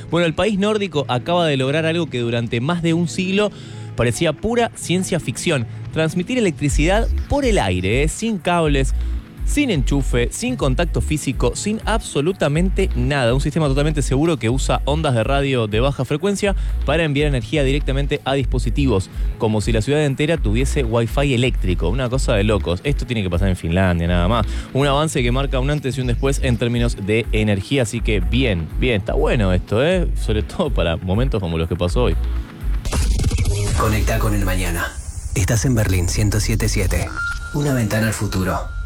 Bueno, el país nórdico acaba de lograr algo que durante más de un siglo parecía pura ciencia ficción. Transmitir electricidad por el aire, sin cables, sin enchufe, sin contacto físico, sin absolutamente nada. Un sistema totalmente seguro que usa ondas de radio de baja frecuencia para enviar energía directamente a dispositivos, como si la ciudad entera tuviese wifi eléctrico. Una cosa de locos. Esto tiene que pasar en Finlandia, nada más. Un avance que marca un antes y un después en términos de energía. Así que bien, está bueno esto, sobre todo para momentos como los que pasó hoy. Conecta con el mañana. Estás en Berlín 107.7. Una ventana al futuro.